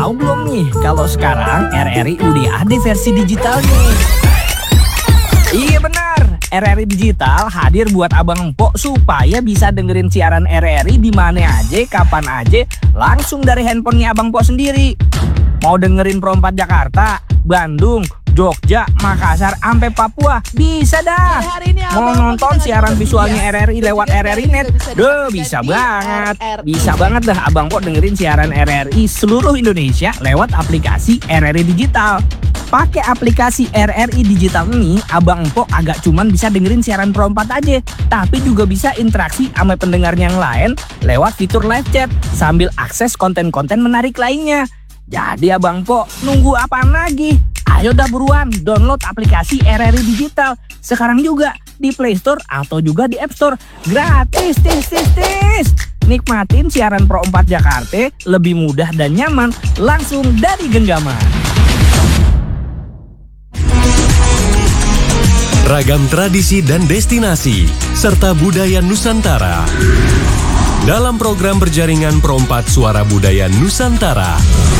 Tahu belum nih kalau sekarang RRI udah ada versi digitalnya? Iya benar, RRI Digital hadir buat abang empok supaya bisa dengerin siaran RRI di mana aja, kapan aja, langsung dari handphonenya abang empok sendiri. Mau dengerin Pro 4 Jakarta, Bandung, Jogja, Makassar, sampai Papua, bisa dah. Mau nonton siaran visualnya RRI lewat RRI Net, bisa banget. Bisa banget dah abang empok dengerin siaran RRI seluruh Indonesia lewat aplikasi RRI Digital. Pakai aplikasi RRI Digital ini, abang empok agak cuman bisa dengerin siaran Pro 4 aja, tapi juga bisa interaksi sama pendengar yang lain lewat fitur live chat sambil akses konten-konten menarik lainnya. Jadi abang empok nunggu apaan lagi? Ayo dah buruan download aplikasi RRI Digital sekarang juga di Play Store atau juga di App Store. Gratis, tis. Nikmatin siaran Pro 4 Jakarta lebih mudah dan nyaman langsung dari genggaman. Ragam tradisi dan destinasi serta budaya Nusantara dalam program berjaringan Pro 4 Suara Budaya Nusantara.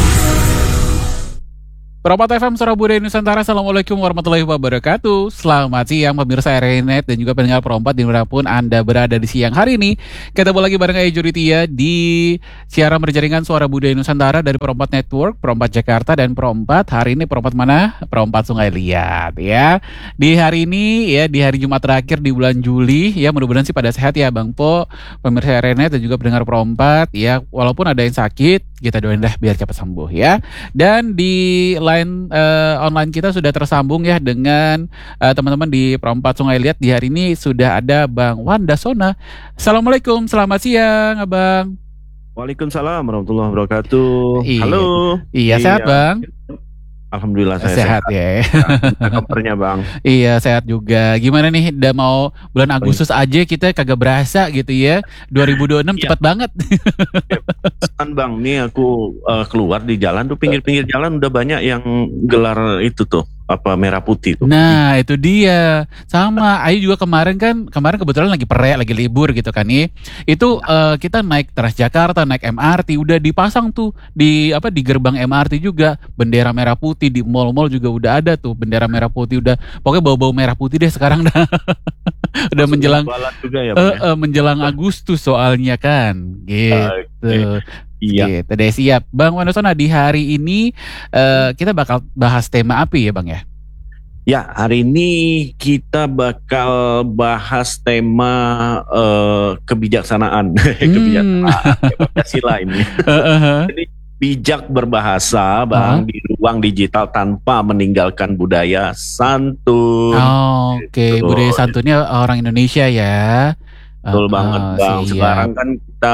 Pro 4 FM Suara Budaya Nusantara. Assalamualaikum warahmatullahi wabarakatuh. Selamat siang pemirsa RRI Net dan juga pendengar Pro 4 dimanapun Anda berada di siang hari ini. Kita kembali lagi bareng Ejo Ritya di siaran berjaringan Suara Budaya Nusantara dari Pro 4 Network, Pro 4 Jakarta dan Pro 4. Hari ini Pro 4 mana? Pro 4 Sungai Liat ya. Di hari ini ya, di hari Jumat terakhir di bulan Juli ya, mudah-mudahan sih pada sehat ya Bang Po, pemirsa RRI Net dan juga pendengar Pro 4 ya. Walaupun ada yang sakit, kita doain dah biar cepat sembuh ya. Dan di line online kita sudah tersambung ya dengan teman-teman di Pro 4 Sungai Liat. Di hari ini sudah ada Bang Wandasona. Assalamualaikum, selamat siang Abang. Waalaikumsalam warahmatullahi wabarakatuh. Iya. Halo. Iya, sehat Bang? Alhamdulillah saya sehat ya. Kabarnya Bang? Iya, sehat juga. Gimana nih, udah mau bulan Agustus aja kita kagak berasa gitu ya. 2026 Iya. cepat banget. Kan Bang, nih aku keluar di jalan tuh, pinggir-pinggir jalan udah banyak yang gelar itu tuh, apa, merah putih tuh. Nah, itu dia. Sama, Ayu juga kemarin kebetulan lagi lagi libur gitu kan nih. Itu kita naik Transjakarta, naik MRT, udah dipasang tuh di gerbang MRT juga bendera merah putih, di mall-mall juga udah ada tuh bendera merah putih, udah pokoknya bau-bau merah putih deh sekarang dah. Udah menjelang juga ya, Bang, ya? menjelang Agustus soalnya kan. Gitu. Iya. Gitu deh, siap. Bang Wandasona, di hari ini kita bakal bahas tema apa ya Bang ya? Ya, hari ini kita bakal bahas tema kebijaksanaan. Kebijaksanaan Pancasila ini. Jadi bijak berbahasa Bang di ruang digital tanpa meninggalkan budaya santun. Oke. Gitu. Budaya santunnya orang Indonesia ya. Betul banget Bang. Siap. Sekarang kan kita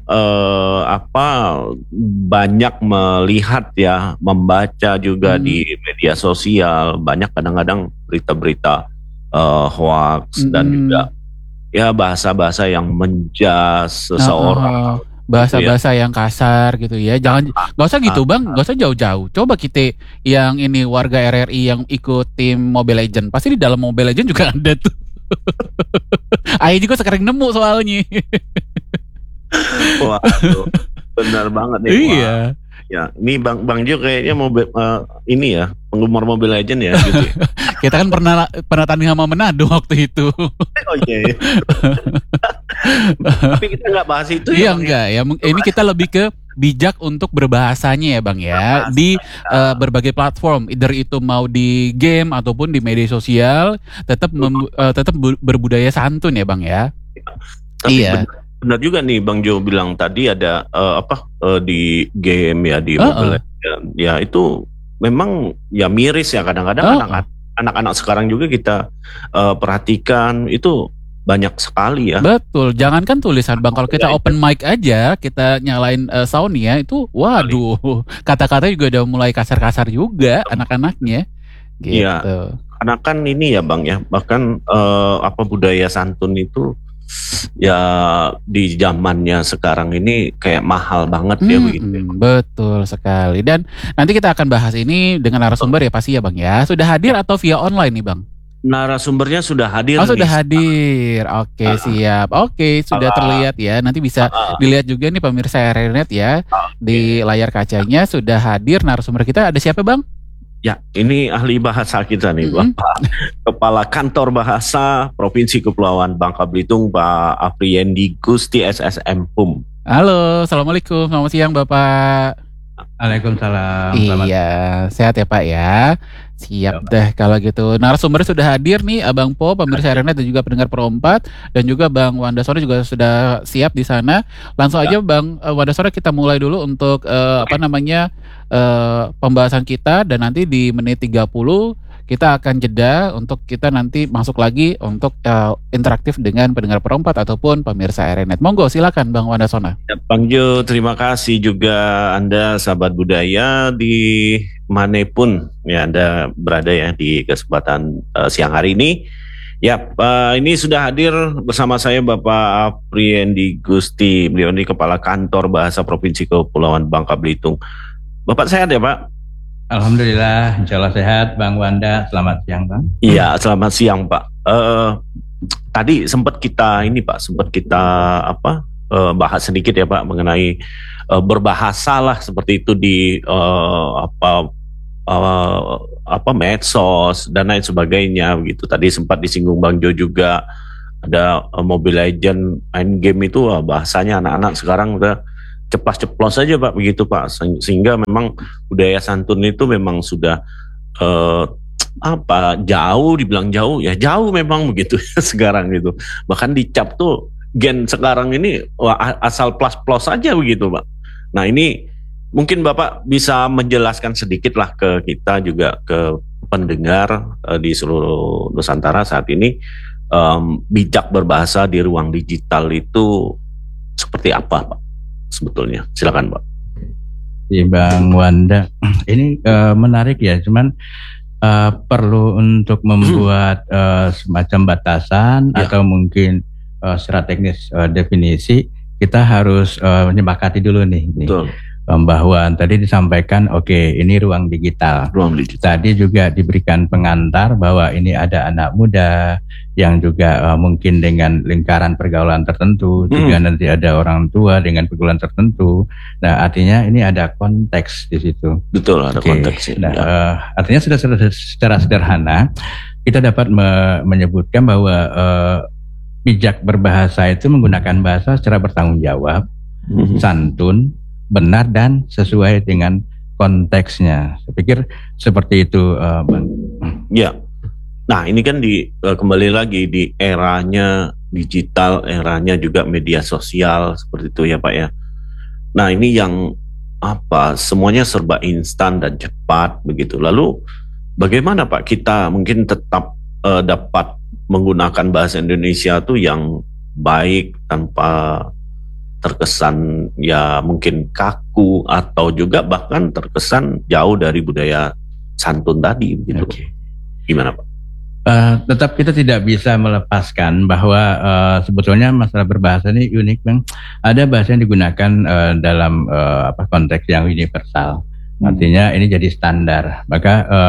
banyak melihat ya, membaca juga di media sosial, banyak kadang-kadang berita-berita hoax dan juga ya bahasa-bahasa yang menjas seseorang. Bahasa-bahasa yang kasar gitu ya. Jangan, nggak usah gitu Bang, nggak usah jauh-jauh. Coba kita yang ini warga RRI yang ikut tim Mobile Legends, pasti di dalam Mobile Legends juga ada tuh. Ayo juga sekarang nemu soalnya. Waduh, benar banget nih. Iya. Ya, ini Bang Jo kayaknya mau ini ya, penggemar Mobile Legends ya gitu. Kita kan pernah tanding sama Manado waktu itu. Oh iya. Tapi kita nggak bahas itu ya. Iya, enggak ya. Ini kita lebih ke bijak untuk berbahasanya ya Bang ya, di berbagai platform, either itu mau di game ataupun di media sosial, tetap berbudaya santun ya Bang ya. Tapi iya. Benar juga nih Bang Jo bilang tadi ada di game ya, di Mobile Legends. Ya itu memang ya miris ya, kadang-kadang anak-anak sekarang juga kita perhatikan itu banyak sekali ya. Betul, jangankan tulisan Bang, kalau kita open mic aja, kita nyalain sound ya, itu waduh, kata-kata juga udah mulai kasar-kasar juga anak-anaknya. Gitu. Iya. Karena kan ini ya Bang ya, bahkan budaya santun itu ya di zamannya sekarang ini kayak mahal banget ya begitu. Betul sekali. Dan nanti kita akan bahas ini dengan narasumber ya pasti ya Bang ya. Sudah hadir atau via online nih Bang? narasumbernya sudah hadir. Oh, sudah hadir. Oke, siap. Oke, sudah terlihat ya. Nanti bisa dilihat juga nih pemirsa RRI.net ya. Di layar kacanya sudah hadir narasumber kita. Ada siapa, Bang? Ya, ini ahli bahasa kita nih, Bapak Kepala Kantor Bahasa Provinsi Kepulauan Bangka Belitung, Pak Apriendi Gusti SSM PUM. Halo, assalamualaikum. Selamat siang, Bapak. Waalaikumsalam. Iya, sehat ya Pak ya. Siap deh kalau gitu. Narasumber sudah hadir nih, Abang Po, pemirsa RRI.net dan juga pendengar Pro4, dan juga Bang Wandasora juga sudah siap di sana. Langsung aja Bang Wandasora, kita mulai dulu untuk pembahasan kita, dan nanti di menit 30 kita akan jeda untuk kita nanti masuk lagi untuk interaktif dengan pendengar Pro4 ataupun pemirsa RRI.net. Monggo silakan Bang Wandasona. Ya, Bang Jo, terima kasih juga Anda sahabat budaya di manapun ya Anda berada ya di kesempatan siang hari ini. Ya, ini sudah hadir bersama saya Bapak Apriendi Gusti. Beliau ini Kepala Kantor Bahasa Provinsi Kepulauan Bangka Belitung. Bapak sehat ya Pak? Alhamdulillah, insya Allah sehat, Bang Wanda. Selamat siang, Bang. Iya, selamat siang, Pak. Tadi sempat kita bahas sedikit ya, Pak, mengenai berbahasa lah seperti itu di medsos dan lain sebagainya begitu. Tadi sempat disinggung Bang Jo juga, ada Mobile Legend main game itu bahasanya anak-anak sekarang udah ceplas-ceplos saja Pak begitu Pak, sehingga memang budaya santun itu memang sudah dibilang jauh ya, jauh memang begitu sekarang gitu. Bahkan dicap tuh gen sekarang ini asal plos-plos saja begitu Pak. Nah, ini mungkin Bapak bisa menjelaskan sedikit lah ke kita juga, ke pendengar di seluruh Nusantara saat ini, bijak berbahasa di ruang digital itu seperti apa Pak sebetulnya? Silakan Pak. Iya Bang Wanda, ini menarik ya, cuman perlu untuk membuat semacam batasan atau mungkin secara teknis definisi. Kita harus menyepakati dulu nih. Betul. Bahwa tadi disampaikan ini ruang digital. Tadi juga diberikan pengantar bahwa ini ada anak muda yang juga mungkin dengan lingkaran pergaulan tertentu, juga nanti ada orang tua dengan pergaulan tertentu. Nah, artinya ini ada konteks di situ. Betul, ada konteks. Nah, artinya sudah secara sederhana kita dapat menyebutkan bahwa bijak berbahasa itu menggunakan bahasa secara bertanggung jawab, santun, benar dan sesuai dengan konteksnya. Saya pikir seperti itu, Bang. Ya. Nah, ini kan kembali lagi di eranya digital, eranya juga media sosial seperti itu ya, Pak ya. Nah, ini yang semuanya serba instan dan cepat begitu. Lalu bagaimana Pak kita mungkin tetap dapat menggunakan bahasa Indonesia tuh yang baik tanpa terkesan ya mungkin kaku atau juga bahkan terkesan jauh dari budaya santun tadi begitu. Gimana Pak? Tetap kita tidak bisa melepaskan bahwa sebetulnya masalah berbahasa ini unik Bang. Ada bahasa yang digunakan dalam konteks yang universal. Artinya ini jadi standar. Maka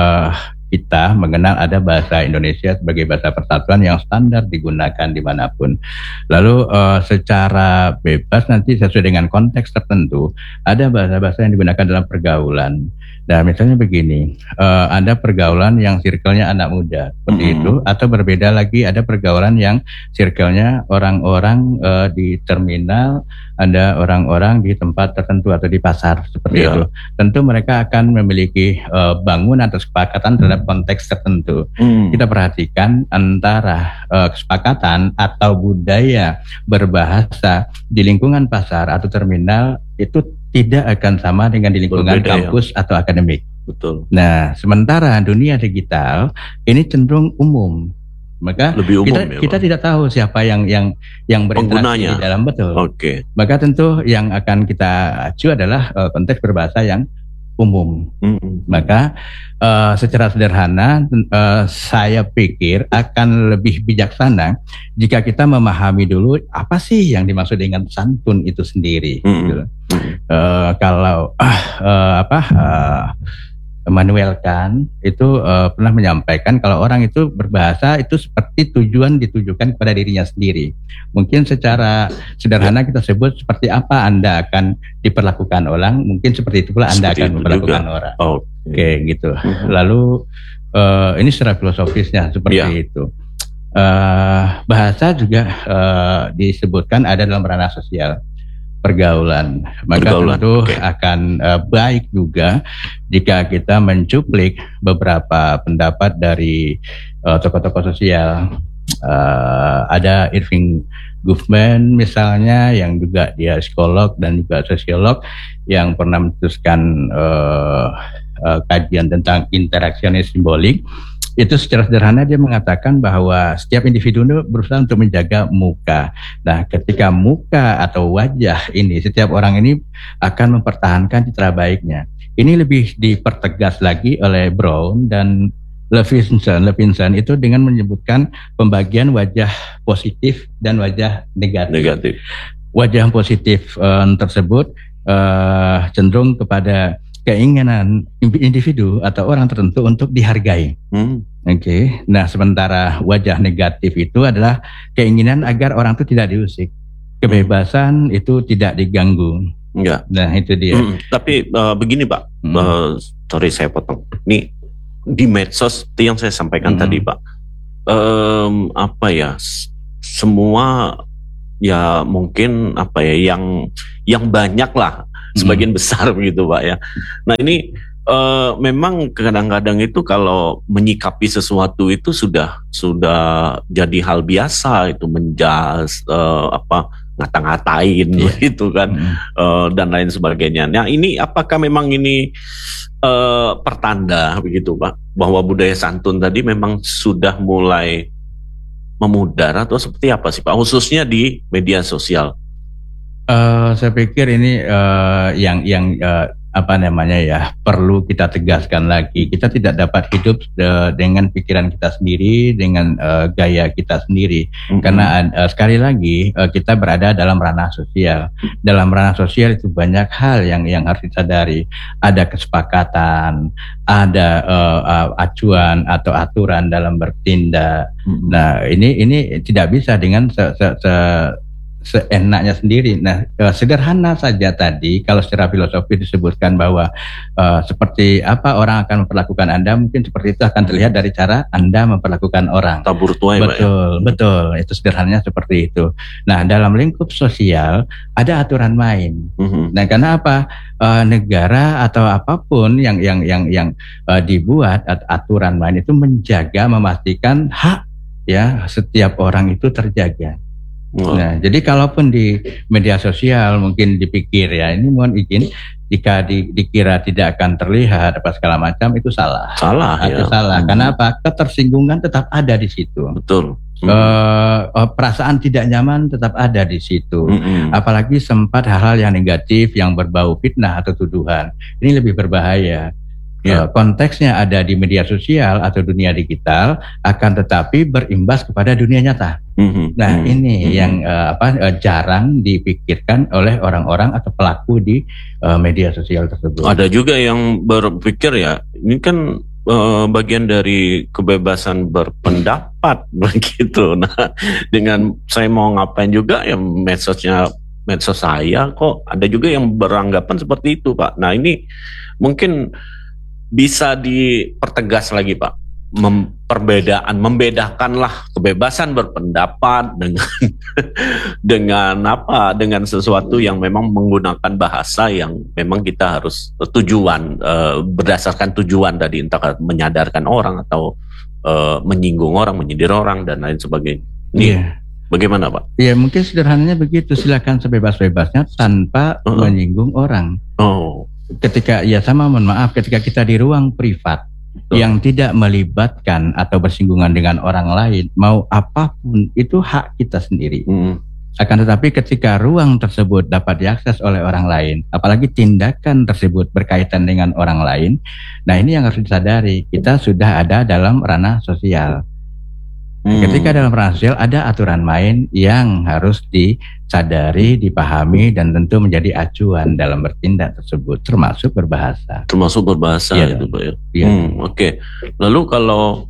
kita mengenal ada bahasa Indonesia sebagai bahasa persatuan yang standar digunakan dimanapun. Lalu secara bebas nanti sesuai dengan konteks tertentu ada bahasa-bahasa yang digunakan dalam pergaulan. Nah, misalnya begini, ada pergaulan yang circle-nya anak muda seperti itu, atau berbeda lagi ada pergaulan yang circle-nya orang-orang di terminal, ada orang-orang di tempat tertentu atau di pasar seperti itu. Tentu mereka akan memiliki bangunan atau kesepakatan terhadap konteks tertentu. Kita perhatikan antara kesepakatan atau budaya berbahasa di lingkungan pasar atau terminal itu tidak akan sama dengan di lingkungan kampus atau akademik. Betul. Nah, sementara dunia digital ini cenderung umum. Maka lebih umum, kita tidak tahu siapa yang berinteraksi di dalam, betul. Maka tentu yang akan kita acu adalah konteks berbahasa yang umum. Maka secara sederhana saya pikir akan lebih bijaksana jika kita memahami dulu apa sih yang dimaksud dengan santun itu sendiri. Kalau Immanuel Kant itu pernah menyampaikan kalau orang itu berbahasa itu seperti tujuan ditujukan kepada dirinya sendiri. Mungkin secara sederhana kita sebut seperti apa Anda akan diperlakukan orang, mungkin seperti itu pula Anda Seperti akan itu memperlakukan juga. orang. Oke. Gitu. Lalu ini secara filosofisnya seperti itu. Bahasa juga disebutkan ada dalam ranah sosial. Pergaulan, maka tentu akan baik juga jika kita mencuplik beberapa pendapat dari tokoh-tokoh sosial. Ada Irving Goffman misalnya, yang juga dia psikolog dan juga sosiolog, yang pernah menuliskan kajian tentang interaksionis simbolik. Itu secara sederhana dia mengatakan bahwa setiap individu itu berusaha untuk menjaga muka. Nah, ketika muka atau wajah ini, setiap orang ini akan mempertahankan citra baiknya. Ini lebih dipertegas lagi oleh Brown dan Levinson itu dengan menyebutkan pembagian wajah positif dan wajah negatif. Wajah positif tersebut cenderung kepada keinginan individu atau orang tertentu untuk dihargai. Oke. Nah, sementara wajah negatif itu adalah keinginan agar orang itu tidak diusik. Kebebasan itu tidak diganggu. Enggak. Nah, itu dia. Tapi begini Pak, sorry saya potong. Ini di medsos itu yang saya sampaikan tadi Pak. Apa ya? Semua ya mungkin apa ya yang banyak lah. Sebagian besar begitu Pak ya. Nah ini memang kadang-kadang itu kalau menyikapi sesuatu itu sudah jadi hal biasa, itu menjas ngata-ngatain gitu kan, dan lain sebagainya. Nah ini apakah memang ini pertanda begitu Pak, bahwa budaya santun tadi memang sudah mulai memudar atau seperti apa sih Pak, khususnya di media sosial? Saya pikir ini yang perlu kita tegaskan lagi. Kita tidak dapat hidup dengan pikiran kita sendiri, dengan gaya kita sendiri. Karena sekali lagi kita berada dalam ranah sosial. Dalam ranah sosial itu banyak hal yang harus disadari. Ada kesepakatan, ada acuan atau aturan dalam bertindak. Nah, ini tidak bisa dengan seenaknya sendiri. Nah, sederhana saja tadi kalau secara filosofi disebutkan bahwa seperti apa orang akan memperlakukan Anda, mungkin seperti itu akan terlihat dari cara Anda memperlakukan orang. Tabur tuai, betul, itu sederhananya seperti itu. Nah, dalam lingkup sosial ada aturan main. Nah, karena apa? Negara atau apapun yang dibuat aturan main itu menjaga, memastikan hak ya setiap orang itu terjaga. Nah, jadi kalaupun di media sosial mungkin dipikir ya, ini mohon izin, jika dikira tidak akan terlihat apa segala macam, itu salah. Itu salah. Karena apa? Ketersinggungan tetap ada di situ. Betul. Perasaan tidak nyaman tetap ada di situ. Apalagi sempat hal-hal yang negatif yang berbau fitnah atau tuduhan. Ini lebih berbahaya. Konteksnya ada di media sosial atau dunia digital, akan tetapi berimbas kepada dunia nyata. Nah, ini yang jarang dipikirkan oleh orang-orang atau pelaku di media sosial tersebut. Ada juga yang berpikir ya, ini kan bagian dari kebebasan berpendapat begitu. Nah, dengan saya mau ngapain juga ya medsos saya kok ada juga yang beranggapan seperti itu Pak. Nah, ini mungkin bisa dipertegas lagi Pak, membedakanlah kebebasan berpendapat dengan sesuatu yang memang menggunakan bahasa yang memang kita harus berdasarkan tujuan tadi, entah menyadarkan orang atau menyinggung orang, menyindir orang dan lain sebagainya. Ini bagaimana Pak? Ya mungkin sederhananya begitu, silakan sebebas-bebasnya tanpa menyinggung orang. Ketika mohon maaf, ketika kita di ruang privat yang tidak melibatkan atau bersinggungan dengan orang lain, mau apapun itu hak kita sendiri. Akan tetapi ketika ruang tersebut dapat diakses oleh orang lain, apalagi tindakan tersebut berkaitan dengan orang lain, nah ini yang harus disadari, kita sudah ada dalam ranah sosial. Ketika dalam peran sosial ada aturan main yang harus disadari, dipahami, dan tentu menjadi acuan dalam bertindak tersebut, termasuk berbahasa. Termasuk berbahasa Iya. itu Pak ya. Iya. Oke. Lalu kalau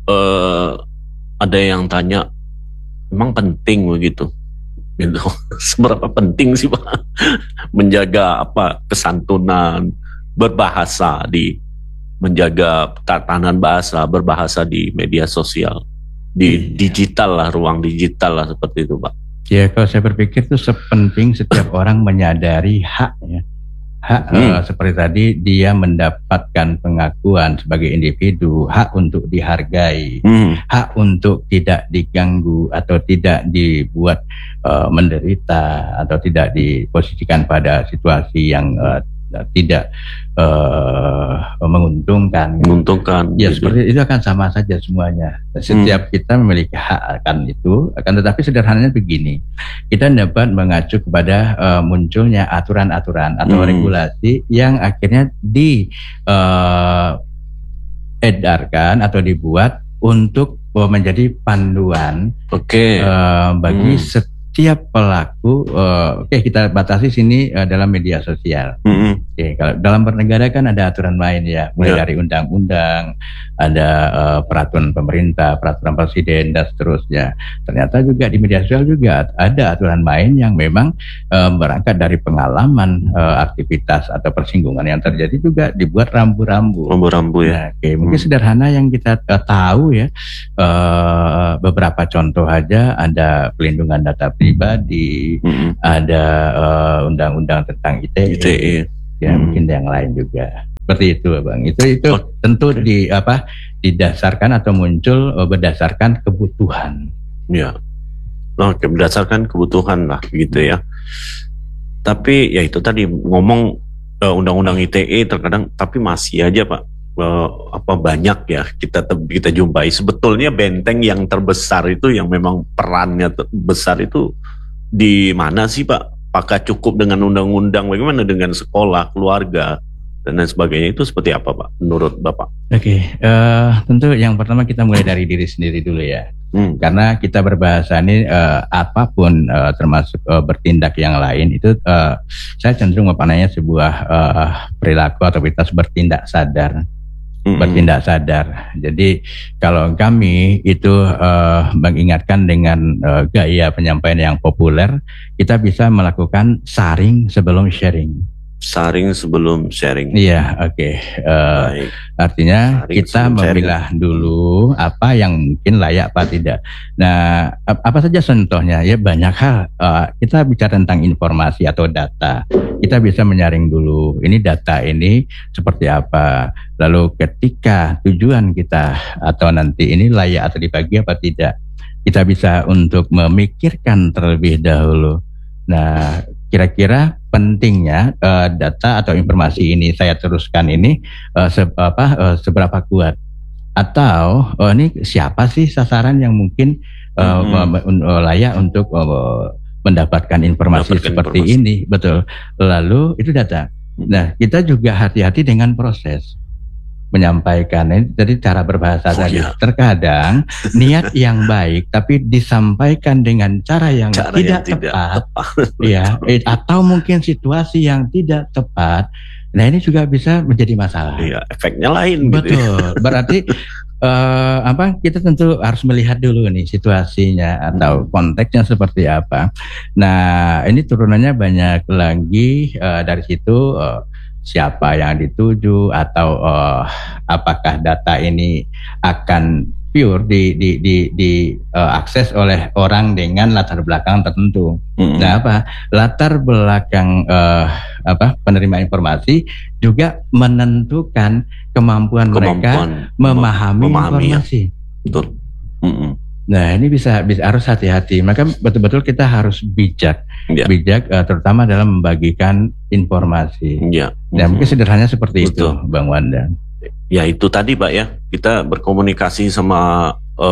ada yang tanya, memang penting begitu? Gitu. Seberapa penting sih Pak menjaga kesantunan berbahasa, menjaga tatanan bahasa berbahasa di media sosial, di digital lah, ruang digital lah, seperti itu Pak. Ya, kalau saya berpikir itu sepenting setiap orang menyadari haknya. Hak seperti tadi, dia mendapatkan pengakuan sebagai individu, hak untuk dihargai, hak untuk tidak diganggu atau tidak dibuat menderita atau tidak diposisikan pada situasi yang tidak menguntungkan. Ya, gitu. seperti itu akan sama saja semuanya. Setiap kita memiliki hak akan itu, akan tetapi sederhananya begini, kita dapat mengacu kepada munculnya aturan-aturan atau regulasi yang akhirnya diedarkan atau dibuat untuk menjadi panduan bagi setiap pelaku. Kita batasi sini dalam media sosial. Kalau dalam bernegara kan ada aturan main ya, mulai dari undang-undang, ada peraturan pemerintah, peraturan presiden, dan seterusnya. Ternyata juga di media sosial juga ada aturan main yang memang berangkat dari pengalaman aktivitas atau persinggungan yang terjadi, juga dibuat rambu-rambu. Ya. Mungkin sederhana yang kita tahu ya, beberapa contoh aja, ada pelindungan data pribadi, ada undang-undang tentang ITE. Ya, mungkin yang lain juga seperti itu Bang. Itu tentu didasarkan atau muncul berdasarkan kebutuhan. Ya, berdasarkan kebutuhan lah gitu ya. Tapi ya itu tadi ngomong undang-undang ITE terkadang, tapi masih aja Pak banyak ya kita jumpai. Sebetulnya benteng yang terbesar itu, yang memang perannya besar itu di mana sih Pak? Apakah cukup dengan undang-undang? Bagaimana dengan sekolah, keluarga, dan lain sebagainya? Itu seperti apa Pak menurut Bapak? Tentu yang pertama kita mulai dari diri sendiri dulu ya. Karena kita berbahasa ini apapun termasuk bertindak yang lain itu saya cenderung memaknainya sebuah perilaku atau kita bertindak sadar. Bertindak sadar. Jadi kalau kami itu mengingatkan dengan gaya penyampaian yang populer, kita bisa melakukan saring sebelum sharing. Saring sebelum sharing. Iya, artinya saring kita memilah dulu apa yang mungkin layak apa tidak. Nah, apa saja contohnya? Ya banyak hal. Kita bicara tentang informasi atau data. Kita bisa menyaring dulu, ini data ini seperti apa. Lalu ketika tujuan kita atau nanti ini layak atau dibagi apa tidak, kita bisa untuk memikirkan terlebih dahulu. Nah, kira-kira pentingnya data atau informasi ini saya teruskan ini seberapa kuat, atau ini siapa sih sasaran yang mungkin layak untuk mendapatkan informasi seperti ini. Betul. Lalu itu data. Nah, kita juga hati-hati dengan proses menyampaikan. Jadi cara berbahasa tadi terkadang niat yang baik tapi disampaikan dengan cara yang tidak tepat. Ya, atau mungkin situasi yang tidak tepat. Nah, ini juga bisa menjadi masalah. Iya, efeknya lain. Betul. Gitu ya. Berarti kita tentu harus melihat dulu nih situasinya atau konteksnya seperti apa. Nah, ini turunannya banyak lagi dari situ. Siapa yang dituju atau apakah data ini akan pure diakses oleh orang dengan latar belakang tertentu. Nah, latar belakang penerima informasi juga menentukan kemampuan mereka memahami informasi. Betul. Nah, ini bisa harus hati-hati. Maka betul-betul kita harus bijak, terutama dalam membagikan informasi. Nah, mungkin sederhananya seperti itu, Bang Wanda. Ya, itu tadi Pak ya, kita berkomunikasi sama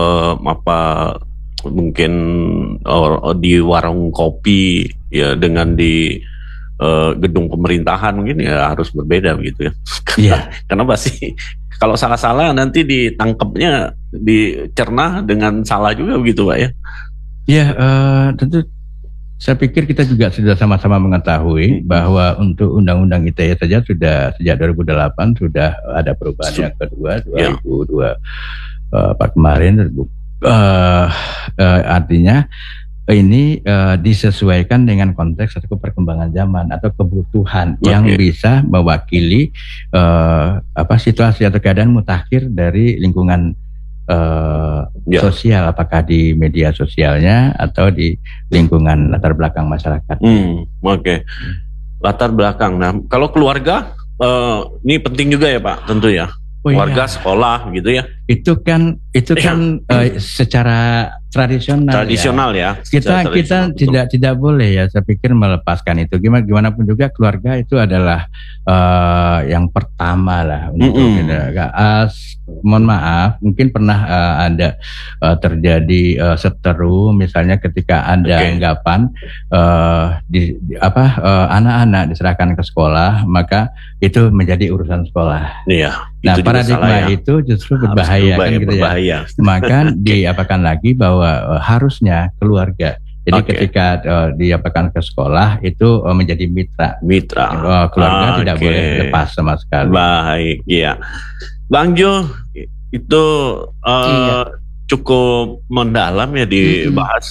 mungkin di warung kopi ya, dengan di gedung pemerintahan mungkin ya harus berbeda begitu ya. Kenapa sih? kalau salah-salah nanti ditangkapnya dicerna dengan salah juga begitu Pak ya. Ya, tentu saya pikir kita juga sudah sama-sama mengetahui bahwa untuk Undang-Undang ITE saja sudah sejak 2008 sudah ada perubahan yang kedua 2002 kemarin. Artinya ini disesuaikan dengan konteks atau perkembangan zaman atau kebutuhan yang bisa mewakili situasi atau keadaan mutakhir dari lingkungan sosial, apakah di media sosialnya atau di lingkungan latar belakang masyarakat. Latar belakang. Nah, kalau keluarga ini penting juga ya Pak, tentu ya. Keluarga, sekolah gitu ya. Itu kan secara tradisional ya. Kita tidak boleh ya, saya pikir melepaskan itu. Gimana pun juga keluarga itu adalah yang pertama lah untuk mohon maaf, mungkin pernah ada terjadi seteru misalnya ketika ada anggapan anak-anak diserahkan ke sekolah, maka itu menjadi urusan sekolah. Iya. Nah, paradigma itu justru berbahaya kan gitu ya. Maka diapakan lagi bahwa harusnya keluarga. Jadi ketika diapakan ke sekolah itu menjadi mitra. Keluarga tidak boleh lepas sama sekali. Baik, iya. Bang Jo, itu cukup mendalam ya dibahas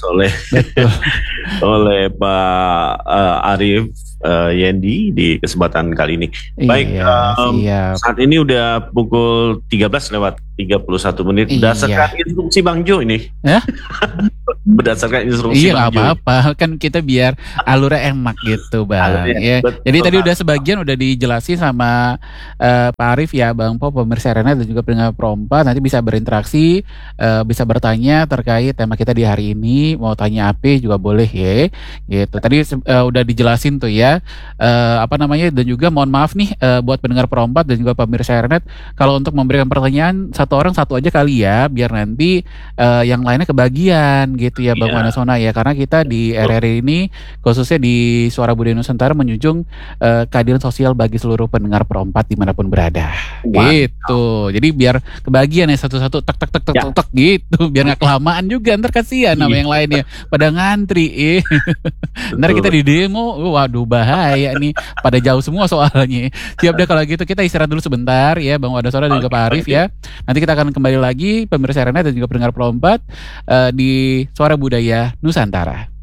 oleh Pak Arief Yendi di kesempatan kali ini. Baik, saat ini udah pukul 13:31. Berdasarkan instruksi Bang Jo ini. Berdasarkan instruksi Bang Jo. Iya, apa-apa. Kan kita biar alurnya enak gitu, Bang. Jadi tadi udah sebagian udah dijelasin sama Pak Arief ya, Bang Po, pemirsa Arena dan juga pendengar Pro4. Nanti bisa berinteraksi, bisa bertanya terkait tema kita di hari ini. Mau tanya apa juga boleh ya. Gitu. Tadi udah dijelasin tuh ya. Dan juga mohon maaf nih buat pendengar Pro4 dan juga pemirsa Arena, kalau untuk memberikan pertanyaan satu orang satu aja kali ya, biar nanti yang lainnya kebagian gitu ya Bang Wanasona ya, karena kita di RRI ini khususnya di Suara Budaya Nusantara menjunjung keadilan sosial bagi seluruh pendengar Pro4 dimanapun berada. Gitu. Jadi biar kebagian ya satu-satu tek gitu, biar nggak kelamaan juga, ntar kasihan sama yang lainnya pada ngantri. Ntar kita di demo, waduh bahaya nih, pada jauh semua soalnya. Siap deh kalau gitu, kita istirahat dulu sebentar ya Bang Wanasona dan juga Pak Arief ya. Nanti kita akan kembali lagi pemirsa Arena dan juga pendengar Pro4 di Suara Budaya Nusantara.